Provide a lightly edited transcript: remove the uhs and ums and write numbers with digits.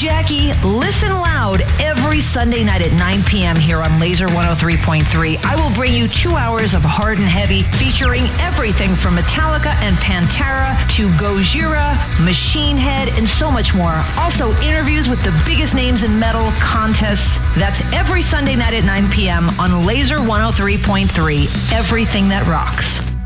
Jackie. Listen loud every Sunday night at 9 p.m. here on Laser 103.3. I will bring you 2 hours of hard and heavy featuring everything from Metallica and Pantera to Gojira, Machine Head, and so much more. Also, interviews with the biggest names in metal, contests. That's every Sunday night at 9 p.m. on Laser 103.3. Everything that rocks.